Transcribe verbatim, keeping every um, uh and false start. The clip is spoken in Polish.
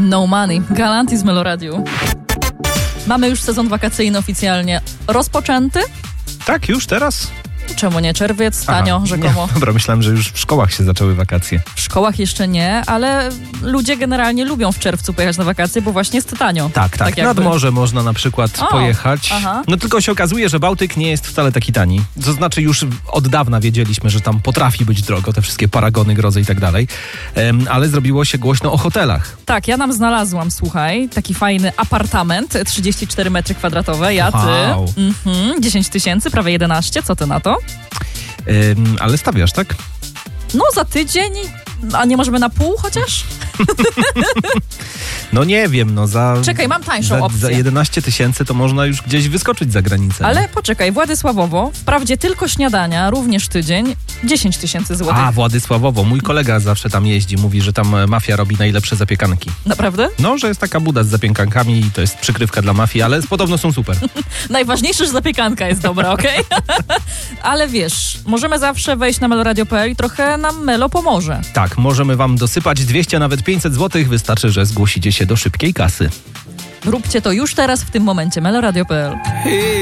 No Money, Galantis z Meloradiu. Mamy już sezon wakacyjny oficjalnie rozpoczęty. Tak, już teraz? Czemu nie? Czerwiec, tanio, Aha, rzekomo. Nie, dobra, myślałem, że już w szkołach się zaczęły wakacje. W szkołach jeszcze nie, ale ludzie generalnie lubią w czerwcu pojechać na wakacje, bo właśnie jest tanio. Tak, tak. tak Nad morze można na przykład o, pojechać. Aha. No tylko się okazuje, że Bałtyk nie jest wcale taki tani. To znaczy już od dawna wiedzieliśmy, że tam potrafi być drogo, te wszystkie paragony, grozy i tak dalej. Um, ale zrobiło się głośno o hotelach. Tak, ja nam znalazłam, słuchaj, taki fajny apartament, trzydzieści cztery metry kwadratowe, ja, ty, Wow. mhm, dziesięć tysięcy, prawie jedenaście, co ty na to? Um, ale stawiasz, tak? No za tydzień, a nie możemy na pół chociaż? No nie wiem, no za... Czekaj, mam tańszą za, opcję. za jedenaście tysięcy to można już gdzieś wyskoczyć za granicę. Ale poczekaj, Władysławowo, wprawdzie tylko śniadania, również tydzień, dziesięć tysięcy złotych. A, Władysławowo. Mój kolega zawsze tam jeździ. Mówi, że tam mafia robi najlepsze zapiekanki. Naprawdę? No, że jest taka buda z zapiekankami i to jest przykrywka dla mafii, ale podobno są super. Najważniejsze, że zapiekanka jest dobra, okej? Okay? Ale wiesz, możemy zawsze wejść na meloradio kropka p l i trochę nam Melo pomoże. Tak, możemy wam dosypać dwieście, nawet pięćset złotych. Wystarczy, że zgłosicie się do szybkiej kasy. Róbcie to już teraz, w tym momencie. meloradio kropka p l